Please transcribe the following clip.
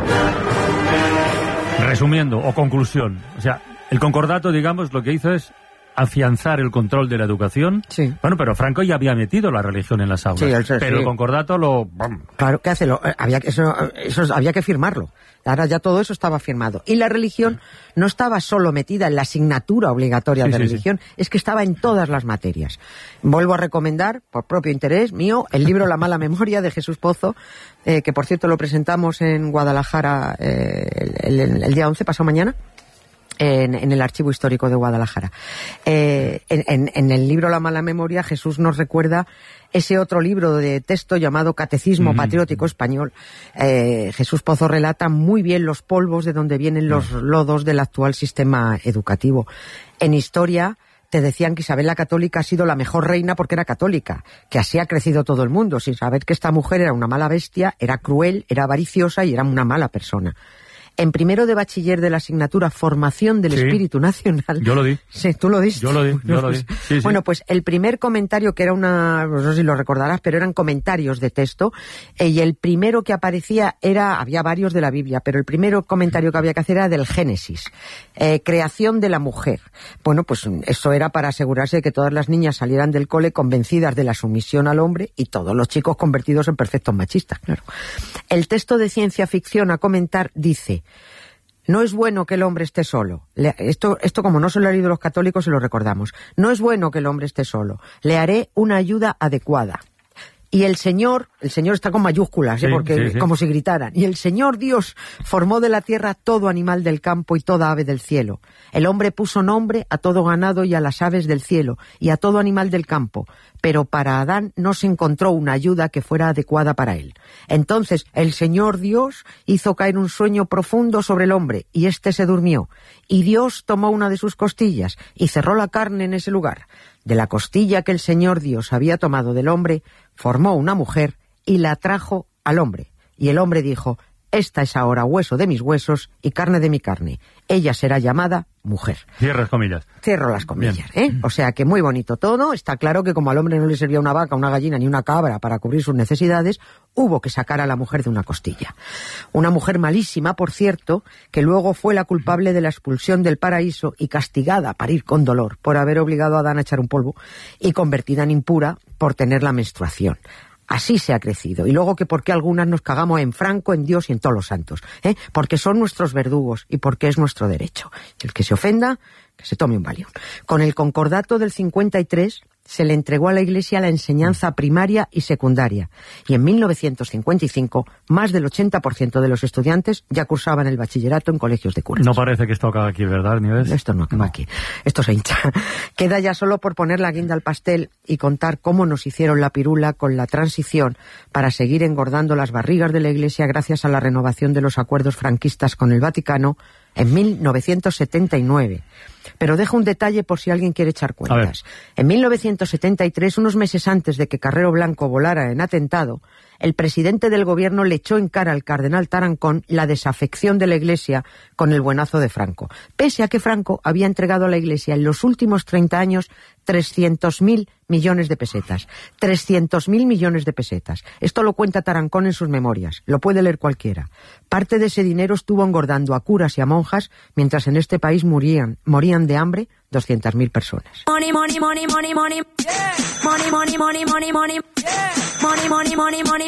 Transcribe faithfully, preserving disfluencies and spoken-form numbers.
Resumiendo, o conclusión, o sea, el concordato, digamos, lo que hizo es afianzar el control de la educación. Sí. Bueno, pero Franco ya había metido la religión en las aulas. Sí, el, sí. Pero el concordato lo... Claro, ¿qué hace? Lo, había, eso, eso había que firmarlo. Ahora ya todo eso estaba firmado. Y la religión no estaba solo metida en la asignatura obligatoria sí, de sí, religión, sí. es que estaba en todas las materias. Vuelvo a recomendar, por propio interés mío, el libro La mala memoria de Jesús Pozo, eh, que por cierto lo presentamos en Guadalajara eh, el, el, el día once, pasado mañana. En, en el Archivo Histórico de Guadalajara. Eh, en, en, en el libro La mala memoria, Jesús nos recuerda ese otro libro de texto llamado Catecismo mm. Patriótico Español. Eh, Jesús Pozo relata muy bien los polvos de donde vienen los mm. lodos del actual sistema educativo. En historia te decían que Isabel la Católica ha sido la mejor reina porque era católica, que así ha crecido todo el mundo, sin saber que esta mujer era una mala bestia, era cruel, era avariciosa y era una mala persona. En primero de bachiller de la asignatura Formación del sí, Espíritu Nacional... Yo lo di. Sí, tú lo diste. Yo lo di, yo lo di. Sí, sí. Bueno, pues el primer comentario, que era una... No sé si lo recordarás, pero eran comentarios de texto, eh, y el primero que aparecía era... Había varios de la Biblia, pero el primero comentario que había que hacer era del Génesis. Eh, creación de la mujer. Bueno, pues eso era para asegurarse de que todas las niñas salieran del cole convencidas de la sumisión al hombre y todos los chicos convertidos en perfectos machistas, claro. El texto de ciencia ficción a comentar dice... No es bueno que el hombre esté solo. Le, esto, esto como no se lo ha leído los católicos, se lo recordamos. No es bueno que el hombre esté solo. Le haré una ayuda adecuada. Y el Señor, el Señor está con mayúsculas, ¿eh? Sí, porque sí, sí. como si gritaran. Y el Señor Dios formó de la tierra todo animal del campo y toda ave del cielo. El hombre puso nombre a todo ganado y a las aves del cielo y a todo animal del campo. Pero para Adán no se encontró una ayuda que fuera adecuada para él. Entonces el Señor Dios hizo caer un sueño profundo sobre el hombre y éste se durmió. Y Dios tomó una de sus costillas y cerró la carne en ese lugar. De la costilla que el Señor Dios había tomado del hombre, formó una mujer y la trajo al hombre. Y el hombre dijo, esta es ahora hueso de mis huesos y carne de mi carne. Ella será llamada mujer. Cierras comillas. Cierro las comillas, ¿eh? O sea que muy bonito todo. Está claro que como al hombre no le servía una vaca, una gallina ni una cabra para cubrir sus necesidades, hubo que sacar a la mujer de una costilla. Una mujer malísima, por cierto, que luego fue la culpable de la expulsión del paraíso y castigada a parir con dolor por haber obligado a Adán a echar un polvo y convertida en impura por tener la menstruación. Así se ha crecido. Y luego que por qué algunas nos cagamos en Franco, en Dios y en todos los santos. ¿eh? Porque son nuestros verdugos y porque es nuestro derecho. El que se ofenda, que se tome un Valium. Con el concordato del cincuenta y tres se le entregó a la Iglesia la enseñanza primaria y secundaria. Y en mil novecientos cincuenta y cinco, más del ochenta por ciento de los estudiantes ya cursaban el bachillerato en colegios de curas. No parece que esto acaba aquí, ¿verdad, Nieves? Esto no acaba no. aquí. Esto se hincha. Queda ya solo por poner la guinda al pastel y contar cómo nos hicieron la pirula con la transición para seguir engordando las barrigas de la Iglesia gracias a la renovación de los acuerdos franquistas con el Vaticano en mil novecientos setenta y nueve. Pero dejo un detalle por si alguien quiere echar cuentas. En mil novecientos setenta y tres, unos meses antes de que Carrero Blanco volara en atentado, el presidente del gobierno le echó en cara al cardenal Tarancón la desafección de la Iglesia con el buenazo de Franco, pese a que Franco había entregado a la Iglesia en los últimos treinta años trescientos mil millones de pesetas. trescientos mil millones de pesetas. Esto lo cuenta Tarancón en sus memorias. Lo puede leer cualquiera. Parte de ese dinero estuvo engordando a curas y a monjas, mientras en este país morían, morían de hambre doscientas mil personas. Money, money, money, money, money. Yeah. Money, money, money, money, money. Yeah. Money, money, money, money.